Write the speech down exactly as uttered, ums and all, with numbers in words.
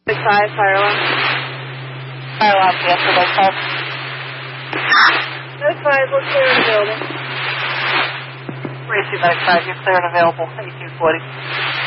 Big five, fire alarm. Fire alarm, yes, so they called. Big five, we're clear and available. Racing nine five, you're clear and available, eighteen forty.